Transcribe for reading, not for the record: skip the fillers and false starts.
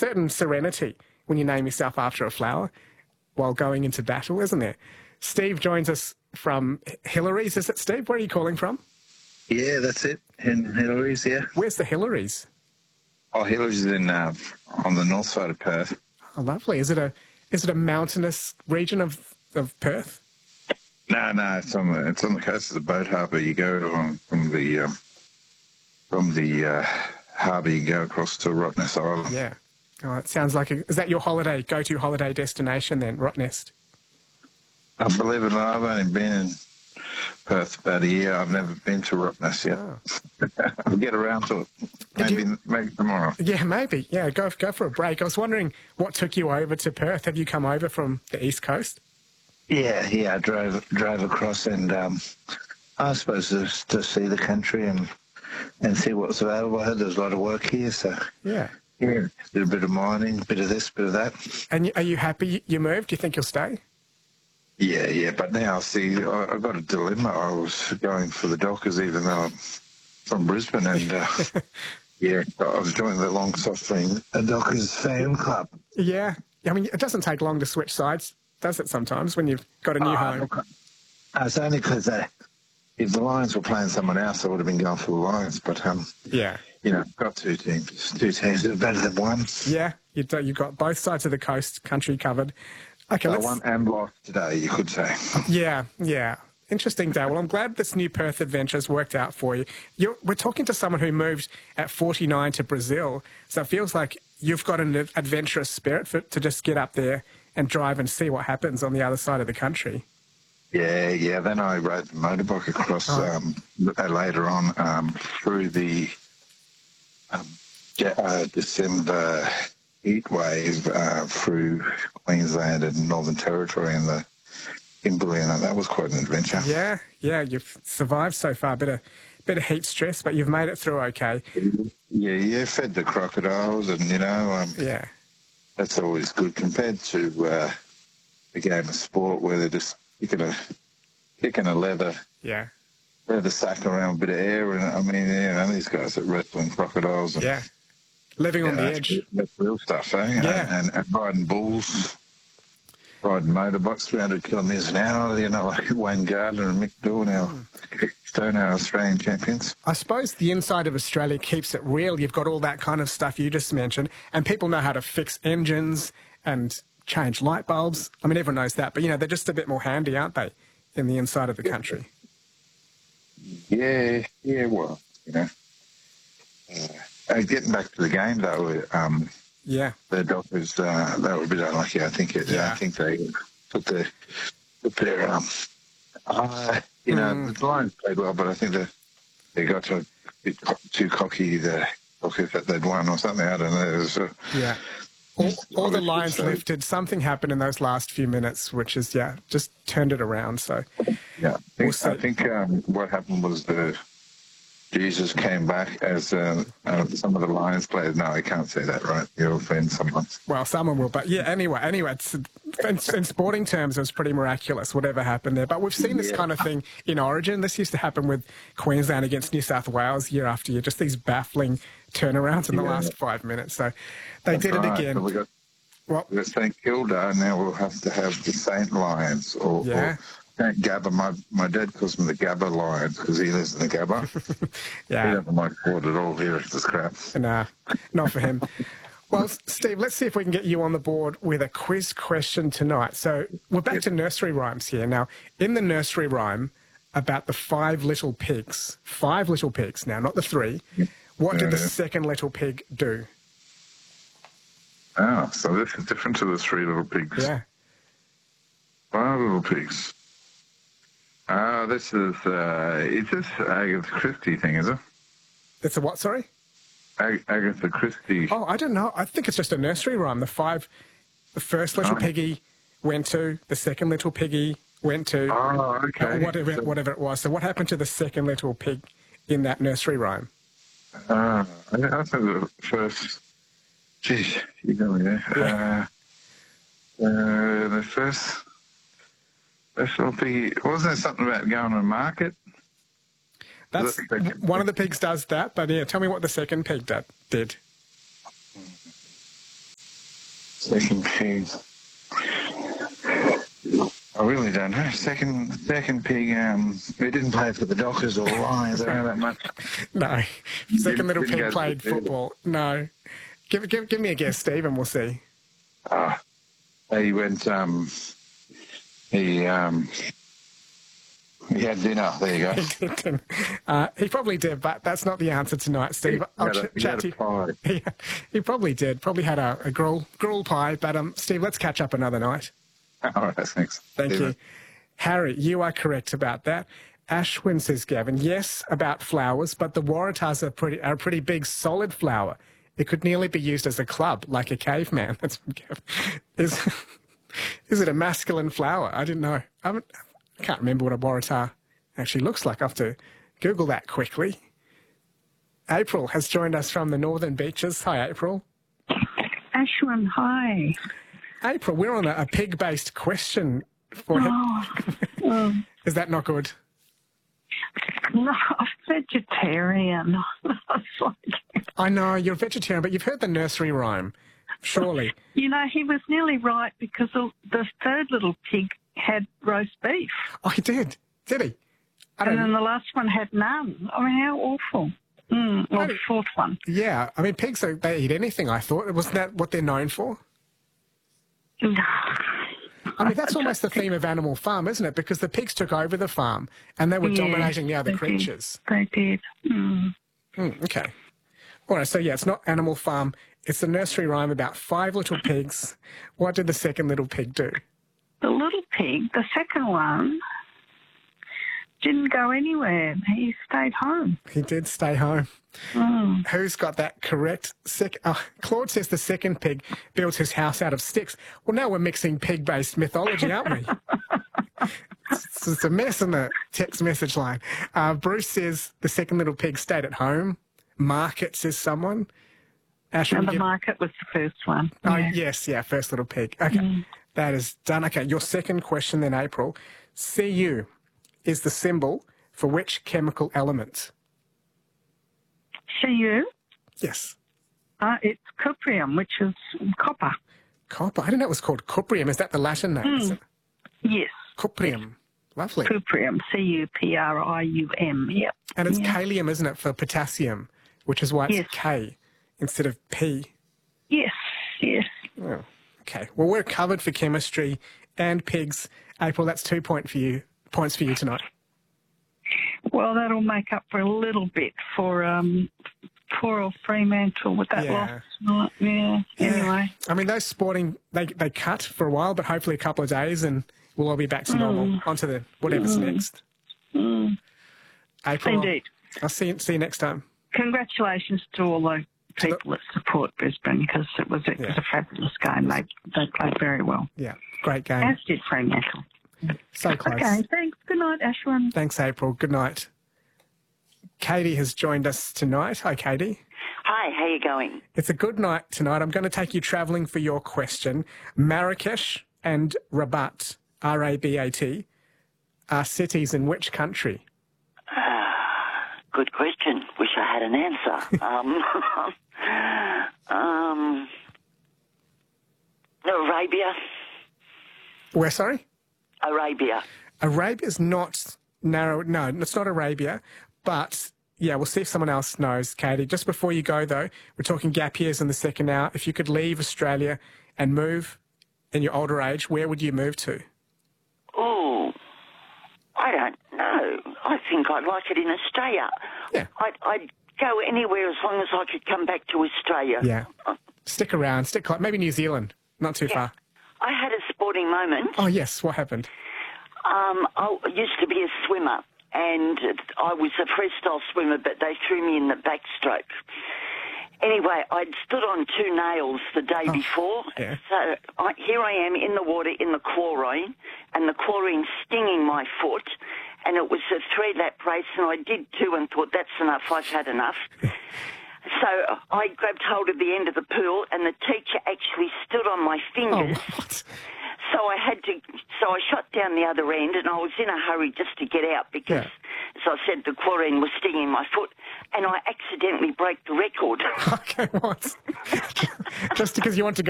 certain serenity when you name yourself after a flower while going into battle, isn't there? Steve joins us from Hillary's. Is it, Steve? Where are you calling from? Yeah, that's it. In Hillary's, yeah. Where's the Hillary's? Oh, Hillary's is on the north side of Perth. Oh, lovely. Is it a mountainous region of Perth? No, it's on the coast of the boat harbour. You go from the harbour, you go across to Rottnest Island. Yeah. Oh, it sounds like is that your go-to holiday destination then, Rottnest? I believe it or not, I've only been in Perth about a year. I've never been to Rottnest yet. Oh. I'll get around to it. Maybe tomorrow. Yeah, maybe. Yeah, go for a break. I was wondering what took you over to Perth. Have you come over from the East Coast? Yeah. I drove across, and I suppose to see the country and see what's available. I heard there's a lot of work here, so yeah, did a bit of mining, bit of this, bit of that. And are you happy you moved? Do you think you'll stay? Yeah, but now, see, I've got a dilemma. I was going for the Dockers, even though I'm from Brisbane, and yeah, I was joining the Long Softling Dockers fan club. Yeah, I mean, it doesn't take long to switch sides, does it, sometimes, when you've got a new home? Look, it's only because if the Lions were playing someone else, I would have been going for the Lions, but, yeah, got two teams. Two teams are better than one. Yeah, you've got both sides of the coast country covered. Okay, I won and lost today, you could say. Yeah. Interesting day. Well, I'm glad this new Perth adventure's worked out for you. We're talking to someone who moved at 49 to Brazil, so it feels like you've got an adventurous spirit to just get up there and drive and see what happens on the other side of the country. Yeah. Then I rode the motorbike across later on through the December heat wave through Queensland and Northern Territory and the Kimberley, and that was quite an adventure. Yeah, you've survived so far. Bit of heat stress, but you've made it through okay. Yeah, fed the crocodiles, and yeah, that's always good compared to the game of sport where they're just kicking a leather sack around a bit of air, and I mean, these guys are wrestling crocodiles. And, living on the edge. That's real stuff, eh? Yeah. And riding bulls, riding motorbikes 300 kilometres an hour, like Wayne Gardner and Mick Doohan, our Australian champions. I suppose the inside of Australia keeps it real. You've got all that kind of stuff you just mentioned, and people know how to fix engines and change light bulbs. I mean, everyone knows that, but, they're just a bit more handy, aren't they, in the inside of the country? Yeah, well, getting back to the game, though, the Dockers, they were a bit unlucky. I think they took their the Lions played well, but I think they got a bit too cocky, the Dockers, that they'd won or something. I don't know. All the Lions lifted. Something happened in those last few minutes, which is, just turned it around. So, I think what happened was Jesus came back as some of the Lions players. No, I can't say that, right? You'll offend someone. Well, someone will, but anyway, in sporting terms, it was pretty miraculous, whatever happened there. But we've seen this kind of thing in Origin. This used to happen with Queensland against New South Wales year after year, just these baffling turnarounds in the last 5 minutes. So they did it again. So we got St Kilda, and now we'll have to have the St Lions or St Gabba. My dad calls them the Gabba Lions because he lives in the Gabba. He doesn't like sport at all here. It's just crap. Nah, not for him. Well, Steve, let's see if we can get you on the board with a quiz question tonight. So we're back to nursery rhymes here. Now, in the nursery rhyme about the 5 little pigs, now, not the 3, what did the second little pig do? Oh, so this is different to the 3 little pigs. Yeah. 5 little pigs. This is this Agatha Christie thing, is it? It's a what, sorry? Agatha Christie. Oh, I don't know. I think it's just a nursery rhyme. The first little piggy went to, the second little piggy went to. Oh, okay. Whatever it was. So what happened to the second little pig in that nursery rhyme? I think the first... Geez, you know me there. Yeah. The first little piggy... Wasn't there something about going to the market? That's one of the pigs does that, but tell me what the second pig did. Second pig. I really don't know. Second pig, he didn't play for the Dockers or Lions around that much. No. Second little pig played football. No. Give me a guess, Steve, and we'll see. He went, he had dinner. There you go. He probably did, but that's not the answer tonight, Steve. I'll chat to you. He probably did. Probably had a gruel pie. But, Steve, let's catch up another night. All right, thanks. Thank you. Harry, you are correct about that. Ashwin, says Gavin, yes, about flowers, but the Waratahs are a pretty big, solid flower. It could nearly be used as a club, like a caveman. That's from Gavin. Is it a masculine flower? I didn't know. I can't remember what a Waratah actually looks like. I have to Google that quickly. April has joined us from the Northern Beaches. Hi, April. Ashwin, hi. April, we're on a pig-based question for him. Is that not good? No, I'm vegetarian. I know, you're a vegetarian, but you've heard the nursery rhyme, surely. You know, he was nearly right because the third little pig had roast beef. Oh, he did? Did he? And then the last one had none. I mean, how awful. Or the fourth one. Yeah, I mean, pigs, they eat anything, I thought. Wasn't that what they're known for? I mean, that's almost the theme of Animal Farm, isn't it? Because the pigs took over the farm and they were dominating the other creatures. They did. Okay. All right, so yeah, it's not Animal Farm. It's a nursery rhyme about 5 little pigs. What did the second little pig do? The little pig, the second one, didn't go anywhere. He stayed home. He did stay home. Who's got that correct? Claude says the second pig built his house out of sticks. Well, now we're mixing pig-based mythology, aren't we? It's a mess in the text message line. Bruce says the second little pig stayed at home. Market, says someone. Ash, and the market was the first one. Oh, yes, first little pig. Okay, that is done. Okay, your second question then, April. Cu is the symbol for which chemical element? Cu? Yes. It's cuprium, which is copper. Copper? I didn't know it was called cuprium. Is that the Latin name? Is it? Yes. Cuprium. Lovely. Cuprium, C-U-P-R-I-U-M, yep. And it's kalium, isn't it, for potassium, which is why it's K instead of P. Yes. Oh, okay. Well, we're covered for chemistry and pigs. April, that's 2 points for you tonight. Well, that'll make up for a little bit for poor old Fremantle with that loss. Anyway. I mean, those sporting, they cut for a while, but hopefully a couple of days and we'll all be back to normal. On to the whatever's next. April, indeed. I'll see you next time. Congratulations to all the people that support Brisbane because it was a fabulous game. They played very well. Yeah, great game. As did Fremantle. So close. Okay, thanks. Good night, Ashwin. Thanks, April. Good night. Katie has joined us tonight. Hi, Katie. Hi, how you going? It's a good night tonight. I'm going to take you travelling for your question. Marrakesh and Rabat, R-A-B-A-T, are cities in which country? Good question. Wish I had an answer. Arabia. Where, sorry? Arabia. Arabia's not narrow. No, it's not Arabia. But, yeah, we'll see if someone else knows, Katie. Just before you go, though, we're talking gap years in the second hour. If you could leave Australia and move in your older age, where would you move to? Oh, I don't know. I think I'd like it in Australia. Yeah. I'd go anywhere as long as I could come back to Australia. Yeah. Stick around. Maybe New Zealand. Not too far. I had a sporting moment. Oh, yes. What happened? I used to be a swimmer, and I was a freestyle swimmer, but they threw me in the backstroke. Anyway, I'd stood on 2 nails the day before, so here I am in the water in the chlorine, and the chlorine stinging my foot, and it was a 3-lap race, and I did 2 and thought, that's enough, I've had enough. So I grabbed hold of the end of the pool, and the teacher actually stood on my fingers. Oh, what? So I shot down the other end, and I was in a hurry just to get out because, as I said, the chlorine was stinging my foot, and I accidentally broke the record. Okay, what? Just because you want to go